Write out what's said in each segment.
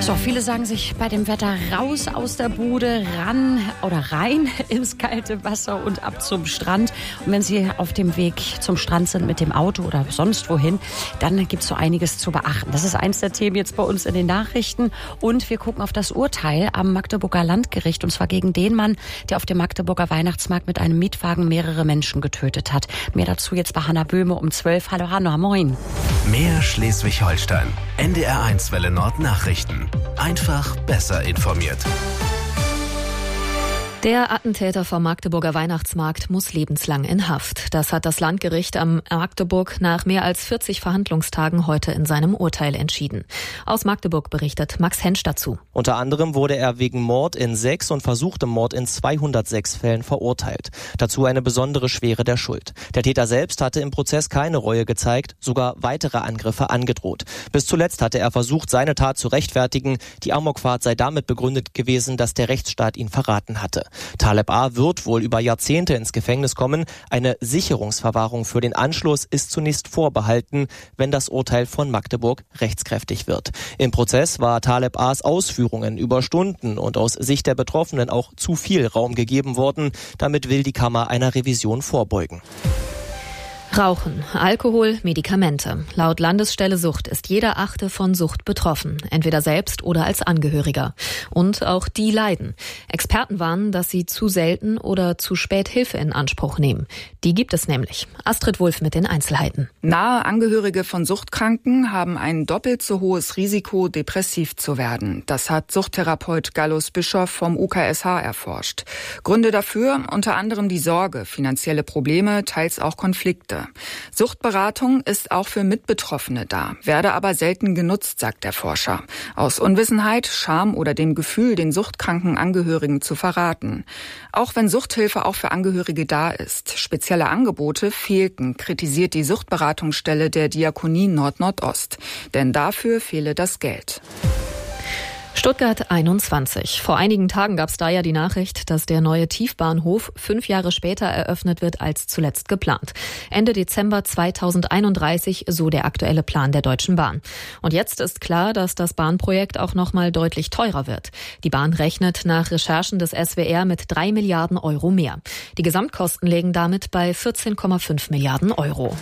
So, viele sagen sich bei dem Wetter raus aus der Bude, ran oder rein ins kalte Wasser und ab zum Strand. Und wenn Sie auf dem Weg zum Strand sind mit dem Auto oder sonst wohin, dann gibt es so einiges zu beachten. Das ist eins der Themen jetzt bei uns in den Nachrichten. Und wir gucken auf das Urteil am Magdeburger Landgericht. Und zwar gegen den Mann, der auf dem Magdeburger Weihnachtsmarkt mit einem Mietwagen mehrere Menschen getötet hat. Mehr dazu jetzt bei Hanna Böhme um 12. Hallo Hanna, moin. Mehr Schleswig-Holstein. NDR1 Welle Nord Nachrichten. Einfach besser informiert. Der Attentäter vom Magdeburger Weihnachtsmarkt muss lebenslang in Haft. Das hat das Landgericht am Magdeburg nach mehr als 40 Verhandlungstagen heute in seinem Urteil entschieden. Aus Magdeburg berichtet Max Hensch dazu. Unter anderem wurde er wegen Mord in 6 und versuchtem Mord in 206 Fällen verurteilt. Dazu eine besondere Schwere der Schuld. Der Täter selbst hatte im Prozess keine Reue gezeigt, sogar weitere Angriffe angedroht. Bis zuletzt hatte er versucht, seine Tat zu rechtfertigen. Die Amokfahrt sei damit begründet gewesen, dass der Rechtsstaat ihn verraten hatte. Taleb A. wird wohl über Jahrzehnte ins Gefängnis kommen. Eine Sicherungsverwahrung für den Anschluss ist zunächst vorbehalten, wenn das Urteil von Magdeburg rechtskräftig wird. Im Prozess war Taleb A.'s Ausführungen über Stunden und aus Sicht der Betroffenen auch zu viel Raum gegeben worden. Damit will die Kammer einer Revision vorbeugen. Rauchen, Alkohol, Medikamente. Laut Landesstelle Sucht ist jeder 8. von Sucht betroffen, entweder selbst oder als Angehöriger. Und auch die leiden. Experten warnen, dass sie zu selten oder zu spät Hilfe in Anspruch nehmen. Die gibt es nämlich. Astrid Wulff mit den Einzelheiten. Nahe Angehörige von Suchtkranken haben ein doppelt so hohes Risiko, depressiv zu werden. Das hat Suchttherapeut Gallus Bischoff vom UKSH erforscht. Gründe dafür unter anderem die Sorge, finanzielle Probleme, teils auch Konflikte. Suchtberatung ist auch für Mitbetroffene da, werde aber selten genutzt, sagt der Forscher. Aus Unwissenheit, Scham oder dem Gefühl, den suchtkranken Angehörigen zu verraten. Auch wenn Suchthilfe auch für Angehörige da ist, spezielle Angebote fehlten, kritisiert die Suchtberatungsstelle der Diakonie Nord-Nordost. Denn dafür fehle das Geld. Stuttgart 21. Vor einigen Tagen gab es da ja die Nachricht, dass der neue Tiefbahnhof 5 Jahre später eröffnet wird als zuletzt geplant. Ende Dezember 2031, so der aktuelle Plan der Deutschen Bahn. Und jetzt ist klar, dass das Bahnprojekt auch noch mal deutlich teurer wird. Die Bahn rechnet nach Recherchen des SWR mit 3 Milliarden Euro mehr. Die Gesamtkosten liegen damit bei 14,5 Milliarden Euro.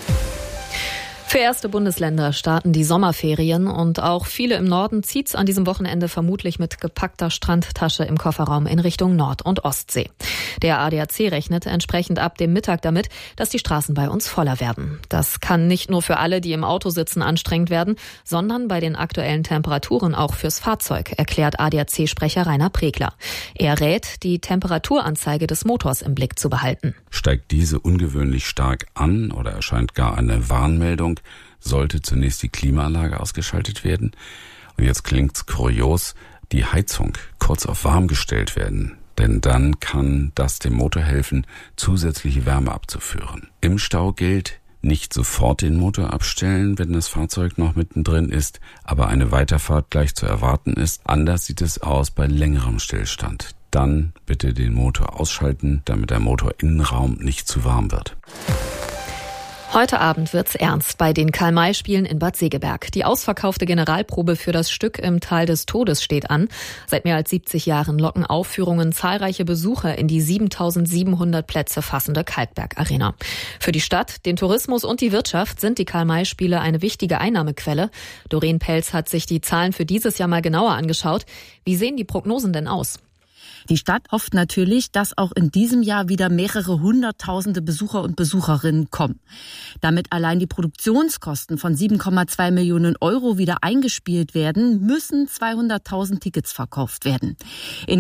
Für erste Bundesländer starten die Sommerferien und auch viele im Norden zieht's an diesem Wochenende vermutlich mit gepackter Strandtasche im Kofferraum in Richtung Nord- und Ostsee. Der ADAC rechnet entsprechend ab dem Mittag damit, dass die Straßen bei uns voller werden. Das kann nicht nur für alle, die im Auto sitzen, anstrengend werden, sondern bei den aktuellen Temperaturen auch fürs Fahrzeug, erklärt ADAC-Sprecher Rainer Pregler. Er rät, die Temperaturanzeige des Motors im Blick zu behalten. Steigt diese ungewöhnlich stark an oder erscheint gar eine Warnmeldung, sollte zunächst die Klimaanlage ausgeschaltet werden. Und jetzt klingt's kurios, die Heizung kurz auf warm gestellt werden. Denn dann kann das dem Motor helfen, zusätzliche Wärme abzuführen. Im Stau gilt, nicht sofort den Motor abstellen, wenn das Fahrzeug noch mittendrin ist, aber eine Weiterfahrt gleich zu erwarten ist. Anders sieht es aus bei längerem Stillstand. Dann bitte den Motor ausschalten, damit der Motorinnenraum nicht zu warm wird. Heute Abend wird's ernst bei den Karl-May-Spielen in Bad Segeberg. Die ausverkaufte Generalprobe für das Stück im Tal des Todes steht an. Seit mehr als 70 Jahren locken Aufführungen zahlreiche Besucher in die 7.700 Plätze fassende Kalkberg-Arena. Für die Stadt, den Tourismus und die Wirtschaft sind die Karl-May-Spiele eine wichtige Einnahmequelle. Doreen Pelz hat sich die Zahlen für dieses Jahr mal genauer angeschaut. Wie sehen die Prognosen denn aus? Die Stadt hofft natürlich, dass auch in diesem Jahr wieder mehrere hunderttausende Besucher und Besucherinnen kommen. Damit allein die Produktionskosten von 7,2 Millionen Euro wieder eingespielt werden, müssen 200.000 Tickets verkauft werden. In